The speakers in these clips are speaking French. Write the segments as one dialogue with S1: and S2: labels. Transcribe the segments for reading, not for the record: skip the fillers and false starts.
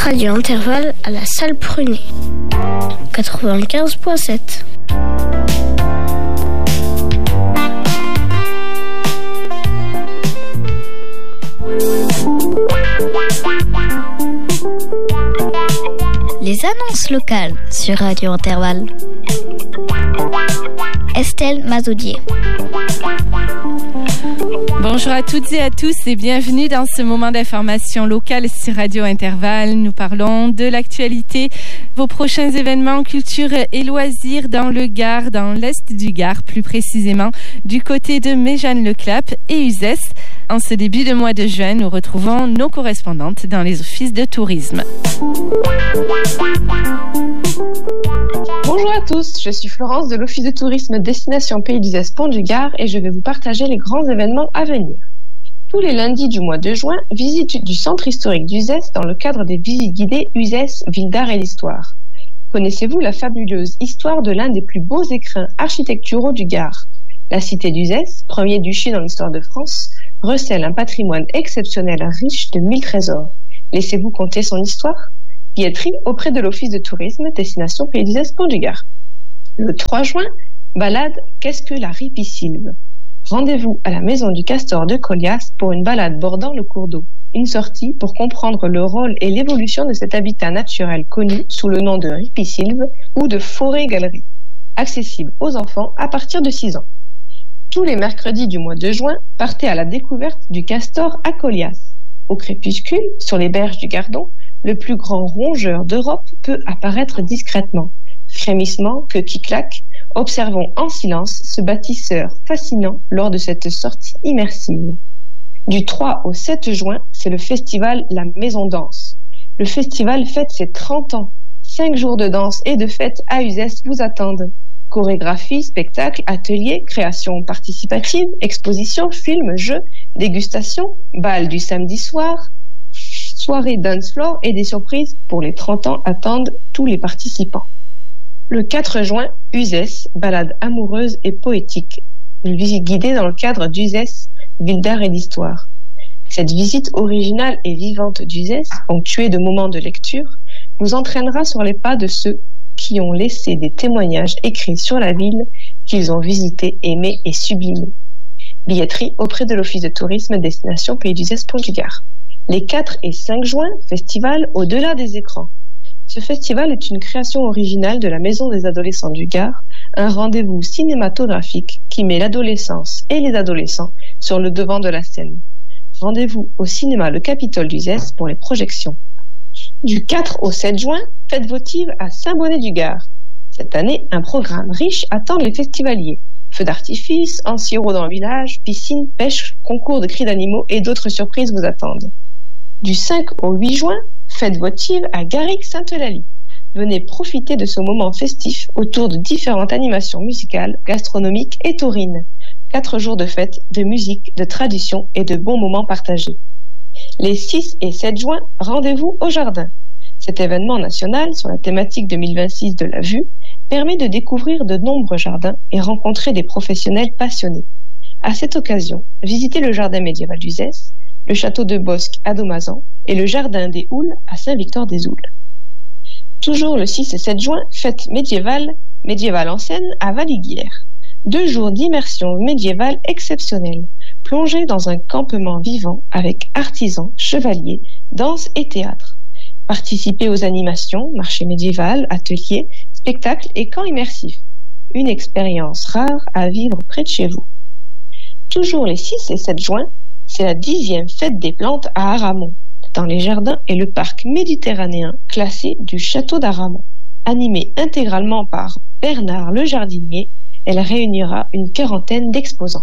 S1: Radio Intervalle à la salle Prunet. 95.7.
S2: Les annonces locales sur Radio Intervalle. Estelle Mazaudier.
S3: Bonjour à toutes et à tous et bienvenue dans ce moment d'information locale sur Radio Intervalle. Nous parlons de l'actualité, vos prochains événements, culture et loisirs dans le Gard, dans l'est du Gard, plus précisément du côté de Méjeanne-le-Clap et Uzès. En ce début de mois de juin, nous retrouvons nos correspondantes dans les offices de tourisme.
S4: Bonjour à tous, je suis Florence de l'Office de tourisme Destination Pays d'Uzès Pont du Gard et je vais vous partager les grands événements à venir. Tous les lundis du mois de juin, visite du centre historique d'Uzès dans le cadre des visites guidées Uzès, ville d'art et d'histoire. Connaissez-vous la fabuleuse histoire de l'un des plus beaux écrins architecturaux du Gard ? La cité d'Uzès, premier duché dans l'histoire de France, recèle un patrimoine exceptionnel riche de 1000 trésors. Laissez-vous conter son histoire ? Billetterie auprès de l'Office de tourisme Destination Pays d'Uzès Pont du Gard. Le 3 juin, balade Qu'est-ce que la ripisylve ? Rendez-vous à la maison du castor de Colias pour une balade bordant le cours d'eau. Une sortie pour comprendre le rôle et l'évolution de cet habitat naturel connu sous le nom de ripisylve ou de forêt-galerie. Accessible aux enfants à partir de 6 ans. Tous les mercredis du mois de juin, partez à la découverte du castor à Colias. Au crépuscule, sur les berges du Gardon, le plus grand rongeur d'Europe peut apparaître discrètement. Frémissement, queue qui claque, observons en silence ce bâtisseur fascinant lors de cette sortie immersive. Du 3 au 7 juin, c'est le festival La Maison Danse. Le festival fête ses 30 ans. 5 jours de danse et de fête à Uzès vous attendent. Chorégraphie, spectacle, ateliers, création participative, exposition, films, jeux, dégustation, bal du samedi soir, soirée dance floor et des surprises pour les 30 ans attendent tous les participants. Le 4 juin, Uzès, balade amoureuse et poétique. Une visite guidée dans le cadre d'Uzès, ville d'art et d'histoire. Cette visite originale et vivante d'Uzès, ponctuée de moments de lecture, vous entraînera sur les pas de ceux qui ont laissé des témoignages écrits sur la ville qu'ils ont visitée, aimée et sublimée. Billetterie auprès de l'Office de tourisme Destination Pays d'Uzès Pont du Gard. Les 4 et 5 juin, festival Au-delà des écrans. Ce festival est une création originale de la Maison des adolescents du Gard, un rendez-vous cinématographique qui met l'adolescence et les adolescents sur le devant de la scène. Rendez-vous au cinéma Le Capitole d'Uzès pour les projections. Du 4 au 7 juin, fête votive à Saint-Bonnet-du-Gard. Cette année, un programme riche attend les festivaliers. Feux d'artifice, en-sirop dans le village, piscine, pêche, concours de cris d'animaux et d'autres surprises vous attendent. Du 5 au 8 juin, fête votive à Garrigue-Sainte-Eulalie. Venez profiter de ce moment festif autour de différentes animations musicales, gastronomiques et taurines. 4 jours de fête, de musique, de tradition et de bons moments partagés. Les 6 et 7 juin, rendez-vous au Jardin. Cet événement national sur la thématique 2026 de la vue permet de découvrir de nombreux jardins et rencontrer des professionnels passionnés. À cette occasion, visitez le jardin médiéval d'Uzès, le château de Bosc à Domazan et le jardin des Houles à Saint-Victor-des-Houles. Toujours le 6 et 7 juin, fête médiévale en scène à Valiguière. 2 jours d'immersion médiévale exceptionnelle, plongée dans un campement vivant avec artisans, chevaliers, danse et théâtre. Participez aux animations, marché médiéval, ateliers, spectacles et camps immersifs. Une expérience rare à vivre près de chez vous. Toujours les 6 et 7 juin, c'est la 10e fête des plantes à Aramon, dans les jardins et le parc méditerranéen classé du château d'Aramon. Animée intégralement par Bernard le jardinier, elle réunira une 40aine d'exposants.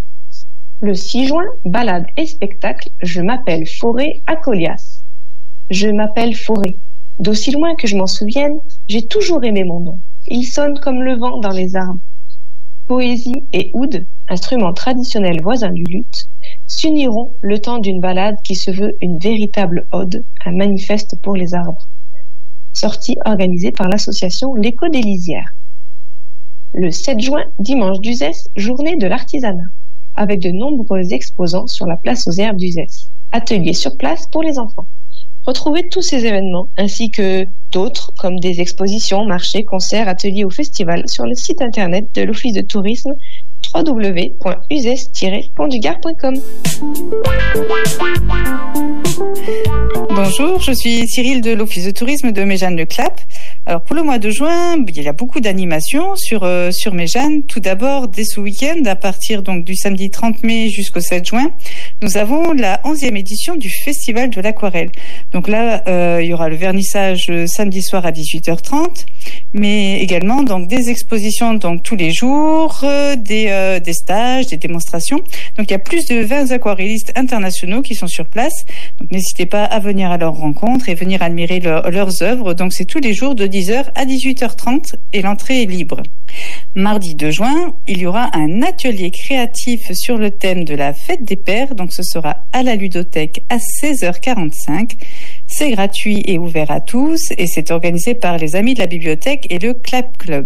S4: Le 6 juin, balade et spectacle, je m'appelle Forêt à Colias. Je m'appelle Forêt. D'aussi loin que je m'en souvienne, j'ai toujours aimé mon nom. Il sonne comme le vent dans les arbres. Poésie et oud, instruments traditionnels voisins du luth, s'uniront le temps d'une balade qui se veut une véritable ode, un manifeste pour les arbres. Sortie organisée par l'association L'Écho des Lisières. Le 7 juin, dimanche d'Uzès, journée de l'artisanat, avec de nombreux exposants sur la place aux herbes d'Uzès. Atelier sur place pour les enfants. Retrouvez tous ces événements, ainsi que d'autres, comme des expositions, marchés, concerts, ateliers ou festivals, sur le site internet de l'Office de tourisme www.uzes-pontdugard.com.
S5: Bonjour, je suis Cyril de l'Office de tourisme de Méjeanne-le-Clap. Alors pour le mois de juin, il y a beaucoup d'animations sur Méjeanne. Tout d'abord, dès ce week-end, à partir donc du samedi 30 mai jusqu'au 7 juin, nous avons la 11e édition du Festival de l'Aquarelle. Donc là, il y aura le vernissage samedi soir à 18h30, mais également donc des expositions donc tous les jours, des stages, des démonstrations. Donc il y a plus de 20 aquarellistes internationaux qui sont sur place. Donc n'hésitez pas à venir à leur rencontre et venir admirer leurs œuvres. Donc c'est tous les jours de 10h à 18h30 et l'entrée est libre. Mardi 2 juin, il y aura un atelier créatif sur le thème de la fête des pères. Donc ce sera à la ludothèque à 16h45. C'est gratuit et ouvert à tous et c'est organisé par les amis de la bibliothèque et le Clap Club.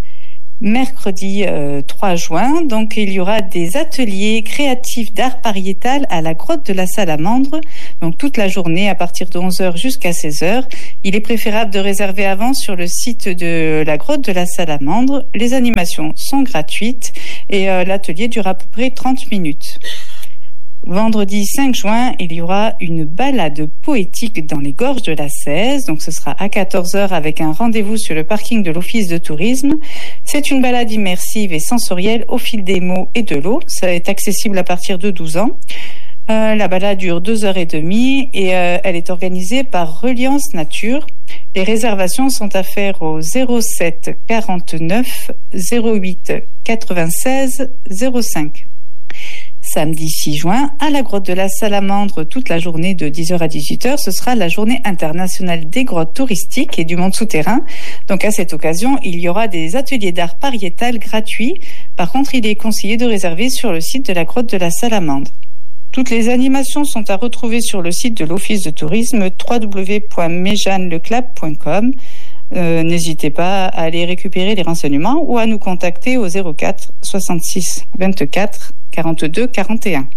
S5: Mercredi 3 juin, donc il y aura des ateliers créatifs d'art pariétal à la grotte de la Salamandre, donc toute la journée à partir de 11h jusqu'à 16h. Il est préférable de réserver avant sur le site de la grotte de la Salamandre. Les animations sont gratuites et l'atelier dure à peu près 30 minutes. Vendredi 5 juin, il y aura une balade poétique dans les gorges de la Cèze. Donc ce sera à 14h avec un rendez-vous sur le parking de l'Office de tourisme. C'est une balade immersive et sensorielle au fil des mots et de l'eau. Ça est accessible à partir de 12 ans. La balade dure 2h30 et elle est organisée par Reliance Nature. Les réservations sont à faire au 07 49 08 96 05. Samedi 6 juin, à la grotte de la Salamandre, toute la journée de 10h à 18h, ce sera la journée internationale des grottes touristiques et du monde souterrain. Donc à cette occasion, il y aura des ateliers d'art pariétal gratuits. Par contre, il est conseillé de réserver sur le site de la grotte de la Salamandre. Toutes les animations sont à retrouver sur le site de l'Office de tourisme www.méjeanneleclap.com. N'hésitez pas à aller récupérer les renseignements ou à nous contacter au 04 66 24 42 41.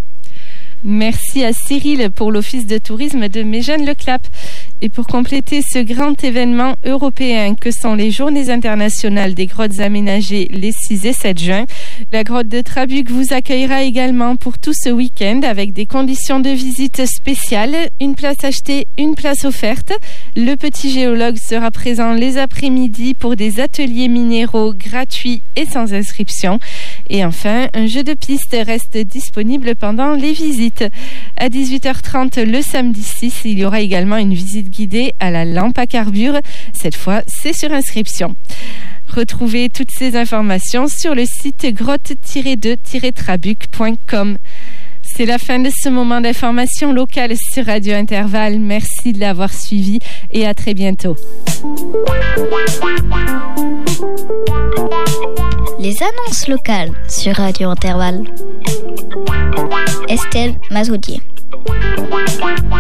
S3: Merci à Cyril pour l'Office de tourisme de Méjeanne-le-Clap. Et pour compléter ce grand événement européen que sont les Journées internationales des grottes aménagées les 6 et 7 juin, la grotte de Trabuc vous accueillera également pour tout ce week-end avec des conditions de visite spéciales, une place achetée, une place offerte. Le petit géologue sera présent les après-midi pour des ateliers minéraux gratuits et sans inscription. Et enfin, un jeu de piste reste disponible pendant les visites. À 18h30 le samedi 6, il y aura également une visite guidée à la lampe à carbure. Cette fois, c'est sur inscription. Retrouvez toutes ces informations sur le site grotte-2-trabuc.com. C'est la fin de ce moment d'information locale sur Radio Intervalle. Merci de l'avoir suivi et à très bientôt.
S2: Les annonces locales sur Radio Intervalle. Estelle Mazoudier.